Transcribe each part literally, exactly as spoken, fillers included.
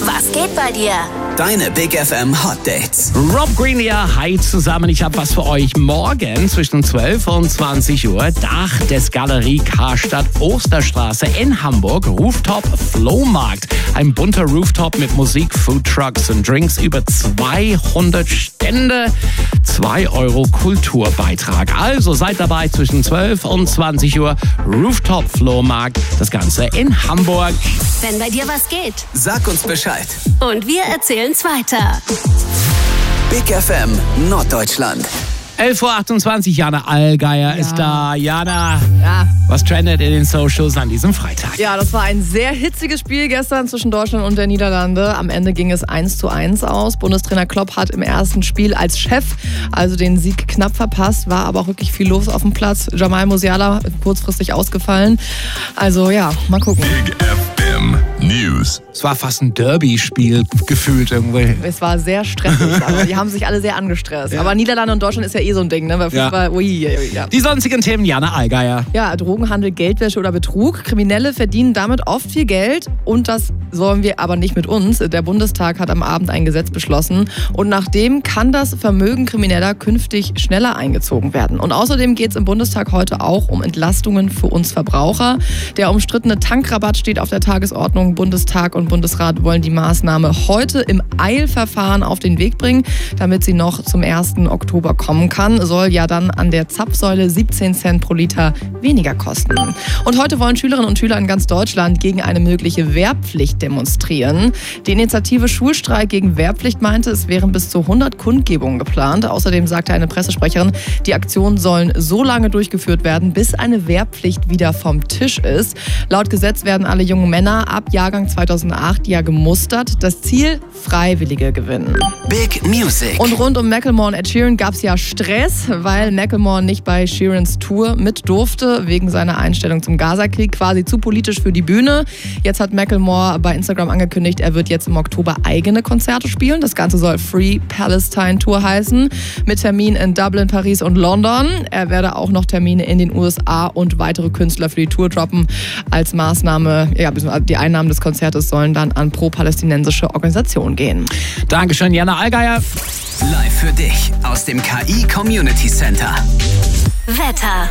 Was geht bei dir? Deine Big F M Hot Dates. Rob Green hier, hi zusammen. Ich habe was für euch. Morgen zwischen zwölf und zwanzig Uhr, Dach des Galerie Karstadt Osterstraße in Hamburg, Rooftop Flohmarkt. Ein bunter Rooftop mit Musik, Food Trucks und Drinks, über zweihundert Stände, zwei Euro Kulturbeitrag. Also seid dabei zwischen zwölf und zwanzig Uhr, Rooftop Flohmarkt, das Ganze in Hamburg. Wenn bei dir was geht. Sag uns Bescheid. Und wir erzählen's weiter. Big F M Norddeutschland. elf Uhr achtundzwanzig, Jana Allgeier ja. ist da. Jana, ja. was trendet in den Socials an diesem Freitag? Ja, das war ein sehr hitziges Spiel gestern zwischen Deutschland und der Niederlande. Am Ende ging es eins zu eins aus. Bundestrainer Klopp hat im ersten Spiel als Chef also den Sieg knapp verpasst, war aber auch wirklich viel los auf dem Platz. Jamal Musiala kurzfristig ausgefallen. Also ja, mal gucken. Big F M News. Es war fast ein Derby-Spiel gefühlt irgendwie. Es war sehr stressig, aber die haben sich alle sehr angestresst. Ja. Aber Niederlande und Deutschland ist ja eh so ein Ding, ne? Weil Fußball, ja. ui, ui, ja. Die sonstigen Themen, Jana Allgeier. Ja, Drogenhandel, Geldwäsche oder Betrug. Kriminelle verdienen damit oft viel Geld und das sollen wir aber nicht mit uns. Der Bundestag hat am Abend ein Gesetz beschlossen und nachdem kann das Vermögen Krimineller künftig schneller eingezogen werden. Und außerdem geht es im Bundestag heute auch um Entlastungen für uns Verbraucher. Der umstrittene Tankrabatt steht auf der Tagesordnung. Bundestag und Bundesrat wollen die Maßnahme heute im Eilverfahren auf den Weg bringen, damit sie noch zum ersten Oktober kommen kann. Soll ja dann an der Zapfsäule siebzehn Cent pro Liter weniger kosten. Und heute wollen Schülerinnen und Schüler in ganz Deutschland gegen eine mögliche Wehrpflicht demonstrieren. Die Initiative Schulstreik gegen Wehrpflicht meinte, es wären bis zu hundert Kundgebungen geplant. Außerdem sagte eine Pressesprecherin, die Aktionen sollen so lange durchgeführt werden, bis eine Wehrpflicht wieder vom Tisch ist. Laut Gesetz werden alle jungen Männer ab Jahrgang zweitausendacht ja gemustert. Das Ziel, Freiwillige gewinnen. Big Music. Und rund um Macklemore und Ed Sheeran gab es ja Stress, weil Macklemore nicht bei Sheerans Tour mit durfte, wegen seiner Einstellung zum Gaza-Krieg, quasi zu politisch für die Bühne. Jetzt hat Macklemore bei Instagram angekündigt, er wird jetzt im Oktober eigene Konzerte spielen. Das Ganze soll Free Palestine Tour heißen, mit Terminen in Dublin, Paris und London. Er werde auch noch Termine in den U S A und weitere Künstler für die Tour droppen. Als Maßnahme, ja, die Einnahmen des Konzertes sollen dann an pro-palästinensische Organisationen gehen. Dankeschön, Jana Allgeier. Live für dich aus dem K I Community Center. Wetter.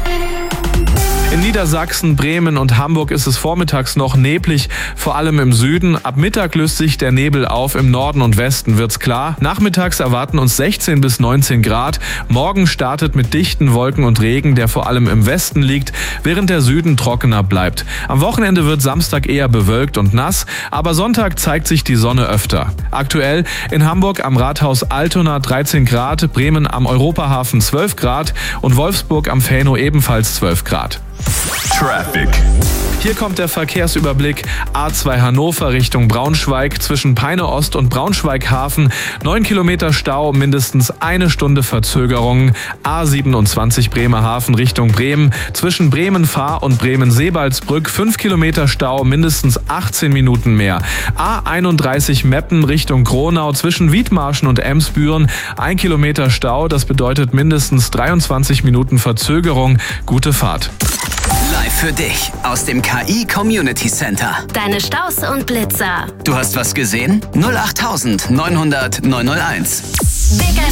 In Niedersachsen, Bremen und Hamburg ist es vormittags noch neblig, vor allem im Süden. Ab Mittag löst sich der Nebel auf, im Norden und Westen wird's klar. Nachmittags erwarten uns sechzehn bis neunzehn Grad. Morgen startet mit dichten Wolken und Regen, der vor allem im Westen liegt, während der Süden trockener bleibt. Am Wochenende wird Samstag eher bewölkt und nass, aber Sonntag zeigt sich die Sonne öfter. Aktuell in Hamburg am Rathaus Altona dreizehn Grad, Bremen am Europahafen zwölf Grad und Wolfsburg am Fähno ebenfalls zwölf Grad. Traffic. Hier kommt der Verkehrsüberblick. A zwei Hannover Richtung Braunschweig zwischen Peine Ost und Braunschweig Hafen. neun Kilometer Stau, mindestens eine Stunde Verzögerung. A siebenundzwanzig Bremerhaven Richtung Bremen zwischen Bremen-Fahr und Bremen-Seebaldsbrück. fünf Kilometer Stau, mindestens achtzehn Minuten mehr. A einunddreißig Meppen Richtung Gronau zwischen Wiedmarschen und Emsbüren. ein Kilometer Stau, das bedeutet mindestens dreiundzwanzig Minuten Verzögerung. Gute Fahrt. Live für dich aus dem K I Community Center. Deine Staus und Blitzer. Du hast was gesehen? null acht neunhundert neunhunderteins. Big